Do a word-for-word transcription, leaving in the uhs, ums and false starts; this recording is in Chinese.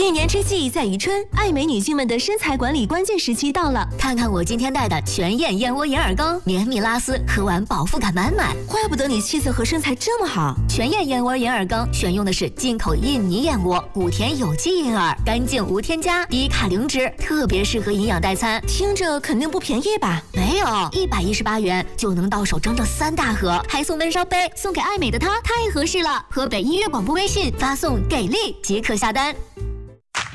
一年之计在于春，爱美女性们的身材管理关键时期到了。 看看我今天带的全燕燕窝银耳羹，绵密拉丝，喝完饱腹感满满。 怪不得你气色和身材这么好。 全燕燕窝银耳羹选用的是进口印尼燕窝，谷田有机银耳，干净无添加，低卡零脂，特别适合营养代餐。 听着肯定不便宜吧？ 没有，一百一十八元就能到手整整三大盒，还送闷烧杯，送给爱美的她太合适了。河北音乐广播微信发送给力即可下单。